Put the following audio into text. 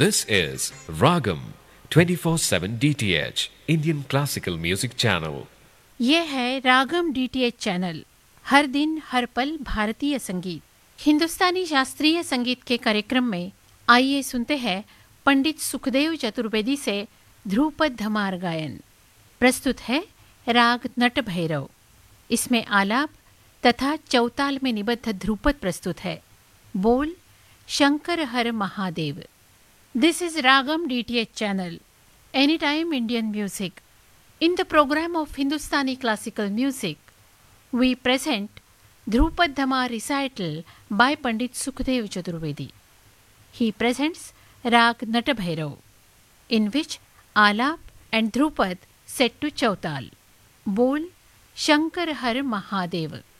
This is Ragam 24/7 DTH Indian Classical Music Channel. ये है रागम DTH channel. हर दिन हर पल भारतीय संगीत, हिंदुस्तानी शास्त्रीय संगीत के कार्यक्रम में आइए सुनते हैं पंडित सुखदेव चतुर्वेदी से ध्रुपद धमार गायन। प्रस्तुत है राग नट भैरव। इसमें आलाप तथा चौताल में निबद्ध ध्रुपद प्रस्तुत है। बोल शंकर हर Mahadev. This is ragam DTH channel, any time Indian music. In the program of Hindustani classical music, we present Dhrupad Dhamar recital by Pandit Sukhdev Chaturvedi. He presents Rag Natabhairav, in which Alap and Dhrupad set to Chautal. Bol Shankar Har Mahadev.